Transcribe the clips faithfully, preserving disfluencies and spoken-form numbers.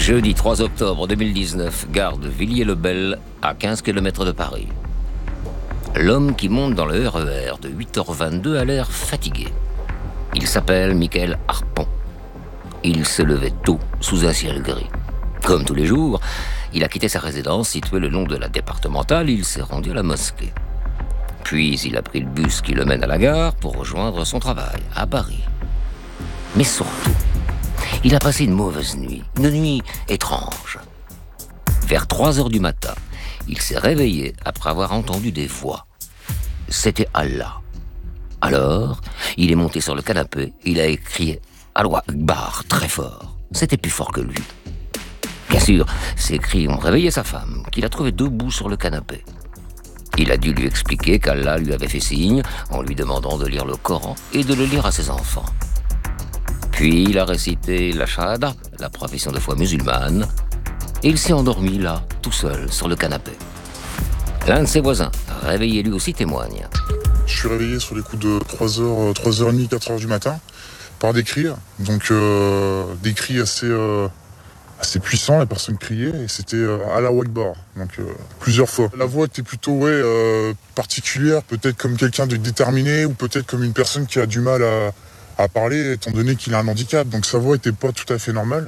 Jeudi trois octobre deux mille dix-neuf, gare de Villiers-le-Bel, à quinze kilomètres de Paris. L'homme qui monte dans le R E R de huit heures vingt-deux a l'air fatigué. Il s'appelle Michael Harpon. Il s'est levé tôt, sous un ciel gris. Comme tous les jours, il a quitté sa résidence située le long de la départementale et il s'est rendu à la mosquée. Puis il a pris le bus qui le mène à la gare pour rejoindre son travail, à Paris. Mais surtout, il a passé une mauvaise nuit, une nuit étrange. Vers trois heures du matin, il s'est réveillé après avoir entendu des voix. C'était Allah. Alors, il est monté sur le canapé, il a écrié « Allah Akbar » très fort. C'était plus fort que lui. Bien sûr, ces cris ont réveillé sa femme, qu'il a trouvé debout sur le canapé. Il a dû lui expliquer qu'Allah lui avait fait signe en lui demandant de lire le Coran et de le lire à ses enfants. Puis il a récité la Shahada, la profession de foi musulmane, et il s'est endormi là, tout seul, sur le canapé. L'un de ses voisins, réveillé lui aussi, témoigne. Je suis réveillé sur les coups de trois heures, trois heures trente, quatre heures du matin, par des cris. Donc euh, des cris assez, euh, assez puissants, la personne criait, et c'était euh, Allahu Akbar, donc euh, plusieurs fois. La voix était plutôt ouais, euh, particulière, peut-être comme quelqu'un de déterminé, ou peut-être comme une personne qui a du mal à, à parler, étant donné qu'il a un handicap. Donc sa voix était pas tout à fait normale.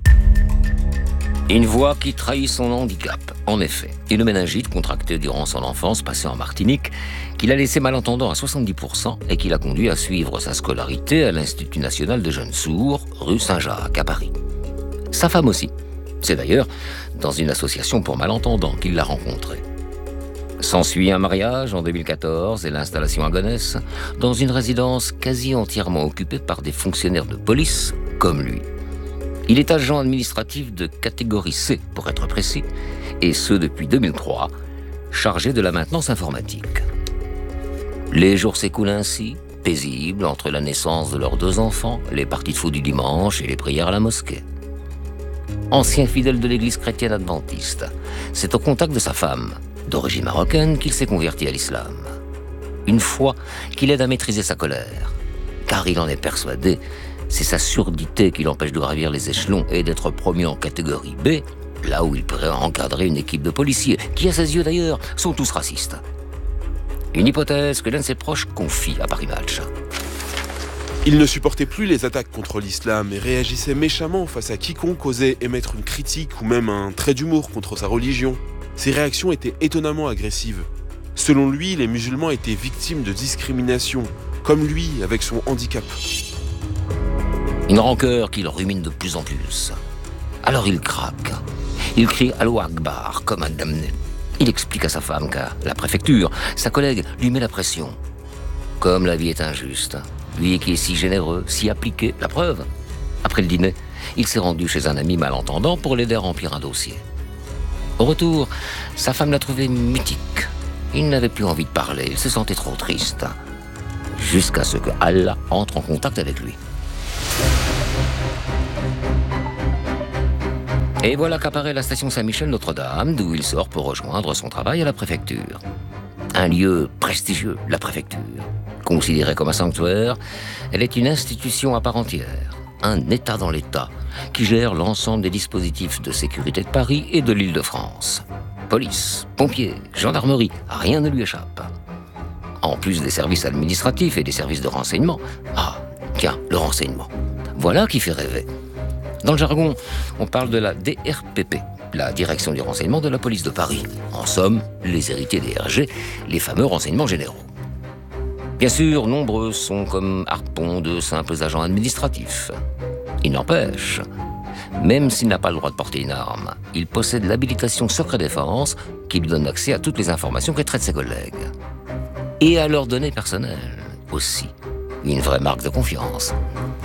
Une voix qui trahit son handicap, en effet. Une méningite contractée durant son enfance passée en Martinique, qu'il a laissé malentendant à soixante-dix pour cent et qui l'a conduit à suivre sa scolarité à l'Institut national des jeunes sourds, rue Saint-Jacques, à Paris. Sa femme aussi. C'est d'ailleurs dans une association pour malentendants qu'il l'a rencontrée. S'ensuit un mariage en deux mille quatorze et l'installation à Gonesse, dans une résidence quasi entièrement occupée par des fonctionnaires de police comme lui. Il est agent administratif de catégorie C, pour être précis, et ce depuis deux mille trois, chargé de la maintenance informatique. Les jours s'écoulent ainsi, paisibles, entre la naissance de leurs deux enfants, les parties de foot du dimanche et les prières à la mosquée. Ancien fidèle de l'église chrétienne adventiste, c'est au contact de sa femme, d'origine marocaine, qu'il s'est converti à l'islam. Une foi qui l'aide à maîtriser sa colère, car il en est persuadé. C'est sa surdité qui l'empêche de gravir les échelons et d'être promu en catégorie B, là où il pourrait encadrer une équipe de policiers, qui à ses yeux d'ailleurs sont tous racistes. Une hypothèse que l'un de ses proches confie à Paris Match. Il ne supportait plus les attaques contre l'islam et réagissait méchamment face à quiconque osait émettre une critique ou même un trait d'humour contre sa religion. Ses réactions étaient étonnamment agressives. Selon lui, les musulmans étaient victimes de discrimination, comme lui avec son handicap. Une rancœur qu'il rumine de plus en plus. Alors il craque. Il crie Allahu Akbar comme un damné. Il explique à sa femme qu'à la préfecture, sa collègue lui met la pression. Comme la vie est injuste, lui qui est si généreux, si appliqué, la preuve. Après le dîner, il s'est rendu chez un ami malentendant pour l'aider à remplir un dossier. Au retour, sa femme l'a trouvé mutique. Il n'avait plus envie de parler, il se sentait trop triste. Jusqu'à ce que Allah entre en contact avec lui. Et voilà qu'apparaît la station Saint-Michel-Notre-Dame, d'où il sort pour rejoindre son travail à la préfecture. Un lieu prestigieux, la préfecture. Considérée comme un sanctuaire, elle est une institution à part entière, un État dans l'État, qui gère l'ensemble des dispositifs de sécurité de Paris et de l'Île-de-France. Police, pompiers, gendarmerie, rien ne lui échappe. En plus des services administratifs et des services de renseignement, ah, tiens, le renseignement. Voilà qui fait rêver. Dans le jargon, on parle de la D R P P, la Direction du renseignement de la police de Paris. En somme, les héritiers des R G, les fameux renseignements généraux. Bien sûr, nombreux sont comme Harpon de simples agents administratifs. Il n'empêche, même s'il n'a pas le droit de porter une arme, il possède l'habilitation secret défense qui lui donne accès à toutes les informations que traitent ses collègues. Et à leurs données personnelles aussi. Une vraie marque de confiance.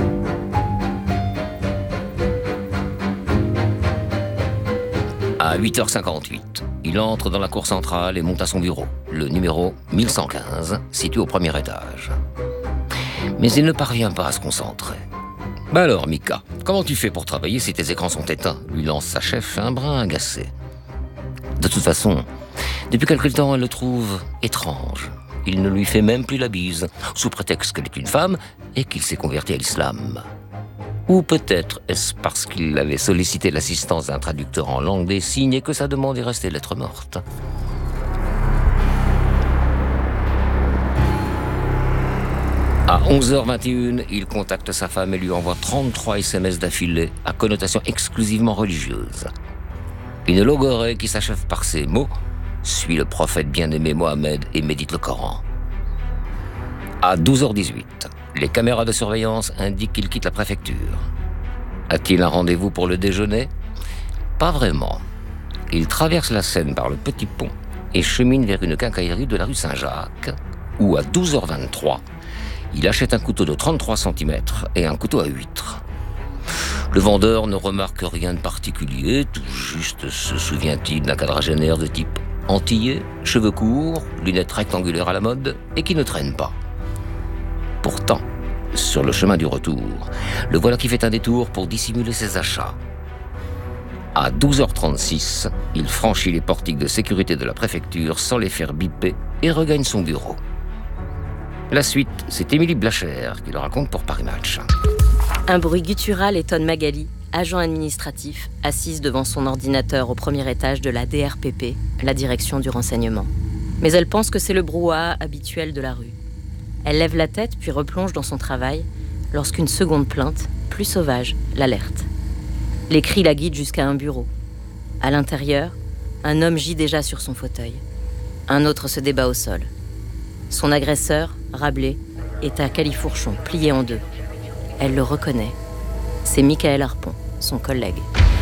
À huit heures cinquante-huit, il entre dans la cour centrale et monte à son bureau, le numéro mille cent quinze, situé au premier étage. Mais il ne parvient pas à se concentrer. « Bah alors, Mika, comment tu fais pour travailler si tes écrans sont éteints ?» lui lance sa chef, un brin agacé. De toute façon, depuis quelque temps, elle le trouve étrange. Il ne lui fait même plus la bise, sous prétexte qu'elle est une femme et qu'il s'est converti à l'islam. Ou peut-être est-ce parce qu'il avait sollicité l'assistance d'un traducteur en langue des signes et que sa demande est restée lettre morte. À onze heures vingt et une, il contacte sa femme et lui envoie trente-trois S M S d'affilée à connotation exclusivement religieuse. Une logorée qui s'achève par ces mots « Suis le prophète bien-aimé Mohammed et médite le Coran ». À douze heures dix-huit, les caméras de surveillance indiquent qu'il quitte la préfecture. A-t-il un rendez-vous pour le déjeuner ? Pas vraiment. Il traverse la Seine par le petit pont et chemine vers une quincaillerie de la rue Saint-Jacques, où à douze heures vingt-trois, il achète un couteau de trente-trois centimètres et un couteau à huître. Le vendeur ne remarque rien de particulier, tout juste se souvient-il d'un quadragénaire de type antillais, cheveux courts, lunettes rectangulaires à la mode et qui ne traîne pas. Pourtant, sur le chemin du retour, le voilà qui fait un détour pour dissimuler ses achats. À douze heures trente-six, il franchit les portiques de sécurité de la préfecture sans les faire biper et regagne son bureau. La suite, c'est Émilie Blacher qui le raconte pour Paris Match. Un bruit guttural étonne Magali, agent administratif, assise devant son ordinateur au premier étage de la D R P P, la direction du renseignement. Mais elle pense que c'est le brouhaha habituel de la rue. Elle lève la tête puis replonge dans son travail lorsqu'une seconde plainte, plus sauvage, l'alerte. Les cris la guident jusqu'à un bureau. À l'intérieur, un homme gît déjà sur son fauteuil. Un autre se débat au sol. Son agresseur, Rabelais, est à califourchon, plié en deux. Elle le reconnaît. C'est Michael Harpon, son collègue.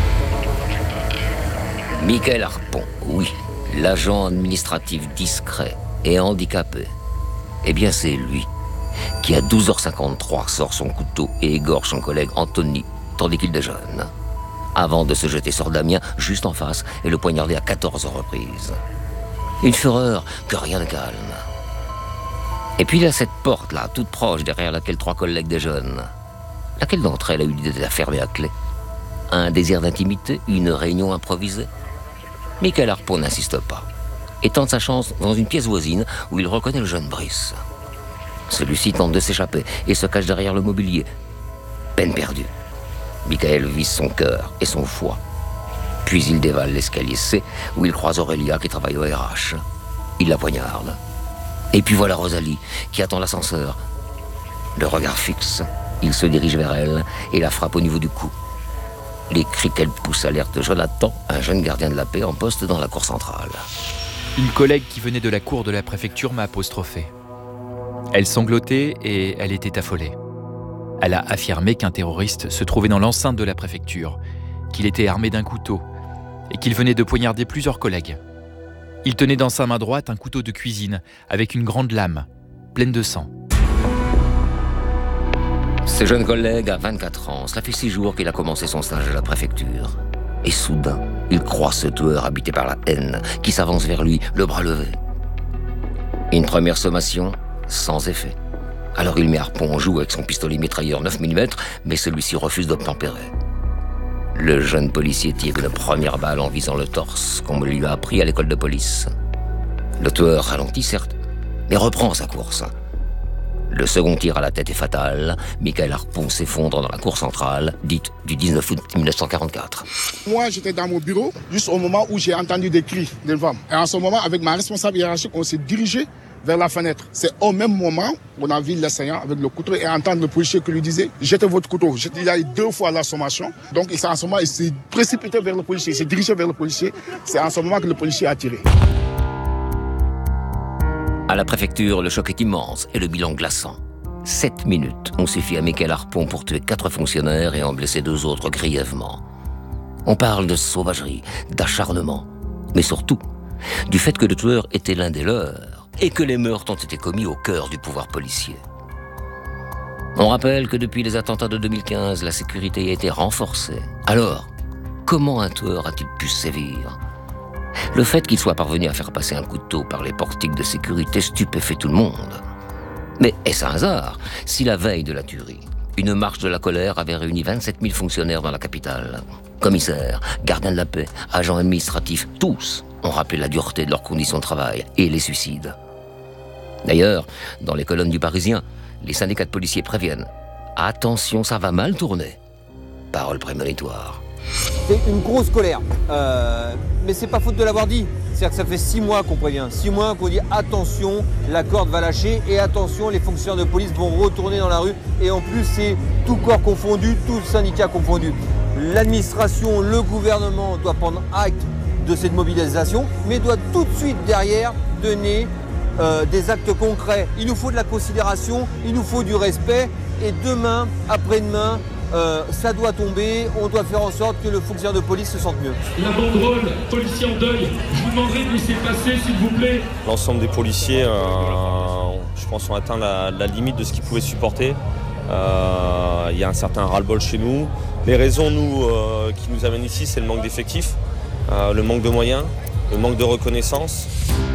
Michael Harpon, oui, l'agent administratif discret et handicapé. Eh bien, c'est lui qui, à douze heures cinquante-trois, sort son couteau et égorge son collègue Anthony, tandis qu'il déjeune, avant de se jeter sur Damien, juste en face, et le poignarder à quatorze reprises. Une fureur que rien ne calme. Et puis il y a cette porte-là, toute proche, derrière laquelle trois collègues déjeunent. Laquelle d'entre elles a eu l'idée de la fermer à clé ? Un désir d'intimité ? Une réunion improvisée ? Michael Harpon n'insiste pas et tente sa chance dans une pièce voisine où il reconnaît le jeune Brice. Celui-ci tente de s'échapper et se cache derrière le mobilier. Peine perdue. Michael vise son cœur et son foie. Puis il dévale l'escalier C où il croise Aurélia qui travaille au R H. Il la poignarde. Et puis voilà Rosalie qui attend l'ascenseur. Le regard fixe, il se dirige vers elle et la frappe au niveau du cou. Les cris qu'elle pousse alertent Jonathan, un jeune gardien de la paix en poste dans la cour centrale. Une collègue qui venait de la cour de la préfecture m'a apostrophé. Elle sanglotait et elle était affolée. Elle a affirmé qu'un terroriste se trouvait dans l'enceinte de la préfecture, qu'il était armé d'un couteau et qu'il venait de poignarder plusieurs collègues. Il tenait dans sa main droite un couteau de cuisine avec une grande lame, pleine de sang. Ce jeune collègue a vingt-quatre ans. Cela fait six jours qu'il a commencé son stage à la préfecture. Et soudain, il croit ce tueur habité par la haine qui s'avance vers lui, le bras levé. Une première sommation, sans effet. Alors il met Harpon en joue avec son pistolet mitrailleur neuf millimètres, mais celui-ci refuse d'obtempérer. Le jeune policier tire une première balle en visant le torse, comme on lui a appris à l'école de police. Le tueur ralentit, certes, mais reprend sa course. Le second tir à la tête est fatal. Michael Harpon s'effondre dans la cour centrale, dite du dix-neuf août mille neuf cent quarante-quatre. Moi, j'étais dans mon bureau, juste au moment où j'ai entendu des cris d'une femme. Et en ce moment, avec ma responsable hiérarchique, on s'est dirigé vers la fenêtre. C'est au même moment qu'on a vu l'assaillant avec le couteau et entendre le policier qui lui disait « Jetez votre couteau ». Il y a eu deux fois la sommation. Donc, en ce moment, il s'est précipité vers le policier, il s'est dirigé vers le policier. C'est en ce moment que le policier a tiré. À la préfecture, le choc est immense et le bilan glaçant. Sept minutes ont suffi à Michael Harpon pour tuer quatre fonctionnaires et en blesser deux autres grièvement. On parle de sauvagerie, d'acharnement, mais surtout du fait que le tueur était l'un des leurs et que les meurtres ont été commis au cœur du pouvoir policier. On rappelle que depuis les attentats de deux mille quinze, la sécurité a été renforcée. Alors, comment un tueur a-t-il pu sévir ? Le fait qu'il soit parvenu à faire passer un couteau par les portiques de sécurité stupéfait tout le monde. Mais est-ce un hasard si la veille de la tuerie, une marche de la colère avait réuni vingt-sept mille fonctionnaires dans la capitale ? Commissaires, gardiens de la paix, agents administratifs, tous ont rappelé la dureté de leurs conditions de travail et les suicides. D'ailleurs, dans les colonnes du Parisien, les syndicats de policiers préviennent « Attention, ça va mal tourner ». parole prémonitoire. C'est une grosse colère, euh, mais c'est pas faute de l'avoir dit. C'est-à-dire que ça fait six mois qu'on prévient, six mois qu'on dit attention, la corde va lâcher et attention, les fonctionnaires de police vont retourner dans la rue. Et en plus, c'est tout corps confondu, tout syndicat confondu. L'administration, le gouvernement doit prendre acte de cette mobilisation, mais doit tout de suite derrière donner euh, des actes concrets. Il nous faut de la considération, il nous faut du respect et demain, après-demain, Euh, ça doit tomber, on doit faire en sorte que le fonctionnaire de police se sente mieux. La banderole, policier en deuil, je vous demanderai de laisser passer s'il vous plaît. L'ensemble des policiers, euh, je pense, ont atteint la, la limite de ce qu'ils pouvaient supporter. Euh, il y a un certain ras-le-bol chez nous. Les raisons nous, euh, qui nous amènent ici, c'est le manque d'effectifs, euh, le manque de moyens, le manque de reconnaissance.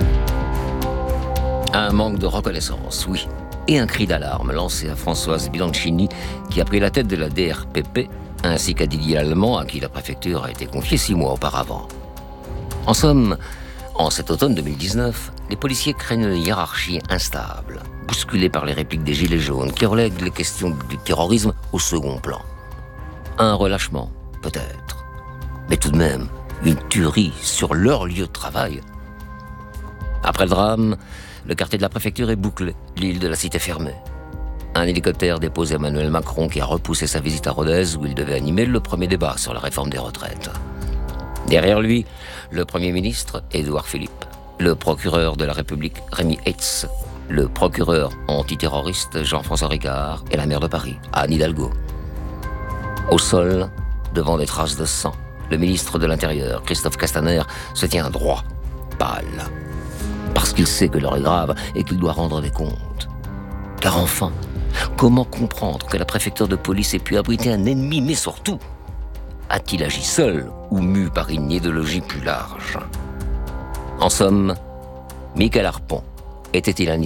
Un manque de reconnaissance, oui. Et un cri d'alarme lancé à Françoise Bianchini, qui a pris la tête de la D R P P, ainsi qu'à Didier Allemand, à qui la préfecture a été confiée six mois auparavant. En somme, en cet automne deux mille dix-neuf, les policiers craignent une hiérarchie instable, bousculée par les répliques des Gilets jaunes, qui relèguent les questions du terrorisme au second plan. Un relâchement, peut-être, mais tout de même, une tuerie sur leur lieu de travail. Après le drame, le quartier de la préfecture est bouclé, l'île de la Cité fermée. Un hélicoptère dépose Emmanuel Macron qui a repoussé sa visite à Rodez où il devait animer le premier débat sur la réforme des retraites. Derrière lui, le Premier ministre, Édouard Philippe, le procureur de la République, Rémi Heitz, le procureur antiterroriste, Jean-François Ricard, et la maire de Paris, Anne Hidalgo. Au sol, devant des traces de sang, le ministre de l'Intérieur, Christophe Castaner, se tient droit, pâle. Parce qu'il sait que l'heure est grave et qu'il doit rendre des comptes. Car enfin, comment comprendre que la préfecture de police ait pu abriter un ennemi, mais surtout, a-t-il agi seul ou mu par une idéologie plus large ? En somme, Michael Harpon était-il un islamiste ?